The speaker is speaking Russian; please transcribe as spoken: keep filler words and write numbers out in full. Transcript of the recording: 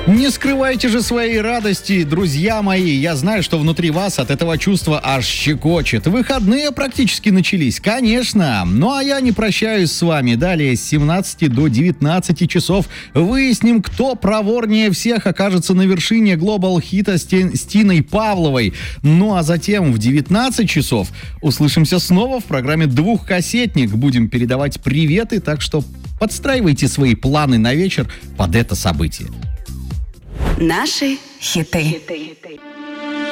Не скрывайте же своей радости, друзья мои. Я знаю, что внутри вас от этого чувства аж щекочет. Выходные практически начались, конечно. Ну а я не прощаюсь с вами. Далее с семнадцати до девятнадцати часов выясним, кто проворнее всех окажется на вершине глобал-хита с Тиной Павловой. Ну а затем в девятнадцать часов услышимся снова в программе «Двухкассетник». Будем передавать приветы, так что подстраивайте свои планы на вечер под это событие. Наши хиты.